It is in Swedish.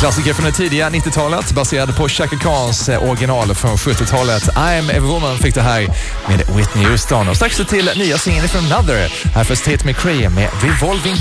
klassiker från det tidiga 90-talet baserad på Chaka Khans original från 70-talet. I'm Every Woman fick det här med Whitney Houston. Och strax till nya singeln från Another. Här först Tate McRae med Revolving